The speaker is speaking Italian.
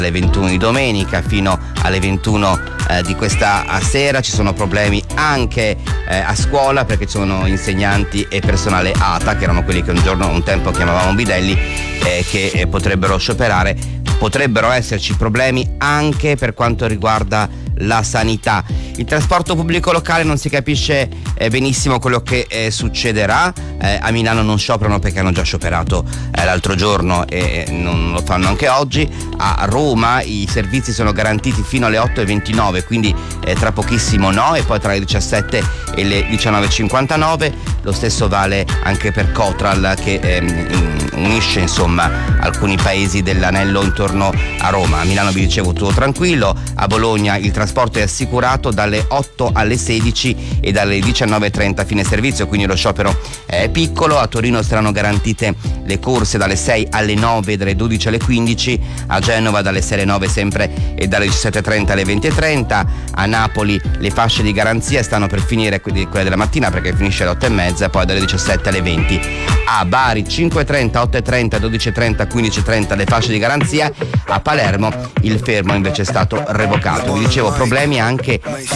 alle 21 di domenica fino alle 21 di questa sera. Ci sono problemi anche a scuola, perché ci sono insegnanti e personale ATA, che erano quelli che un tempo chiamavamo bidelli, che potrebbero scioperare. Potrebbero esserci problemi anche per quanto riguarda la sanità. Il trasporto pubblico locale non si capisce benissimo quello che succederà. A Milano non scioperano perché hanno già scioperato l'altro giorno e non lo fanno anche oggi. A Roma i servizi sono garantiti fino alle 8:29, quindi tra pochissimo no, e poi tra le 17 e le 19:59. Lo stesso vale anche per Cotral, che unisce insomma alcuni paesi dell'anello intorno a Roma. A Milano, vi dicevo, tutto tranquillo. A Bologna il trasporto è assicurato dalle 8 alle 16 e dalle 19:30 fine servizio, quindi lo sciopero è piccolo. A Torino saranno garantite le corse dalle 6 alle 9 e dalle 12 alle 15, a Genova dalle 6 alle 9 sempre e dalle 17:30 alle 20:30. A Napoli le fasce di garanzia stanno per finire, quelle della mattina, perché finisce alle 8:30, poi dalle 17 alle 20. A Bari 5:30, 8:30, 12:30, 15:30 le fasce di garanzia. A Palermo il fermo invece è stato revocato. Vi dicevo, problemi anche